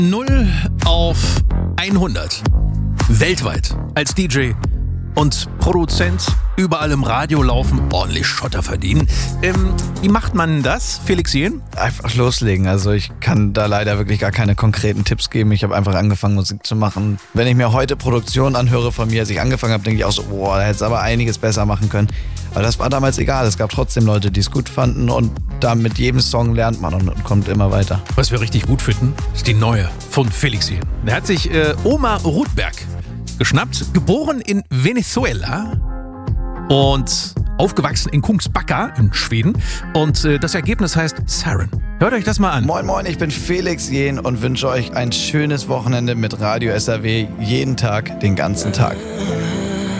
0 auf 100. Weltweit als DJ und Produzent, überall im Radio laufen, ordentlich Schotter verdienen. Wie macht man das, Felix Jähn? Einfach loslegen. Also ich kann da leider wirklich gar keine konkreten Tipps geben. Ich habe einfach angefangen, Musik zu machen. Wenn ich mir heute Produktionen anhöre von mir, als ich angefangen habe, denke ich auch so, boah, da hätte es aber einiges besser machen können. Aber das war damals egal. Es gab trotzdem Leute, die es gut fanden und da mit jedem Song lernt man und kommt immer weiter. Was wir richtig gut finden, ist die neue von Felix Jähn. Der hat sich Omar Rudberg geschnappt, geboren in Venezuela und aufgewachsen in Kungsbacka in Schweden. Und das Ergebnis heißt Siren. Hört euch das mal an. Moin moin, ich bin Felix Jähn und wünsche euch ein schönes Wochenende mit Radio SAW jeden Tag, den ganzen Tag.